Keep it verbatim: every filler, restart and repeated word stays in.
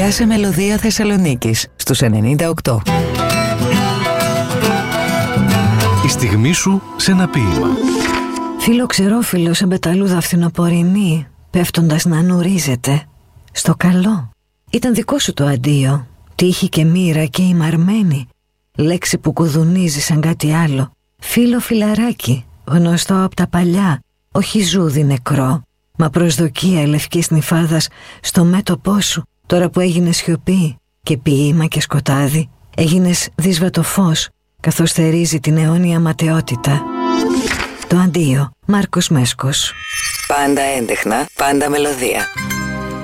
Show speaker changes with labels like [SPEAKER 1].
[SPEAKER 1] Γεια σε Μελωδία Θεσσαλονίκης στους ενενήντα οκτώ.
[SPEAKER 2] Η στιγμή σου σε ένα ποίημα.
[SPEAKER 3] Φίλο ξερόφυλλο σε μπεταλούδα φθινοπορεινή, πέφτοντας να νουρίζεται. Στο καλό. Ήταν δικό σου το αντίο. Τύχη και μοίρα και η μαρμένη. Λέξη που κουδουνίζει σαν κάτι άλλο. Φίλο φιλαράκι, γνωστό από τα παλιά. Όχι ζούδι νεκρό, μα προσδοκία λευκής νυφάδας στο μέτωπό σου. Τώρα που έγινε σιωπή και ποίημα και σκοτάδι, έγινες δύσβατο φως, καθώς θερίζει την αιώνια ματαιότητα. Το αντίο, Μάρκος Μέσκος.
[SPEAKER 1] Πάντα έντεχνα, πάντα μελωδία.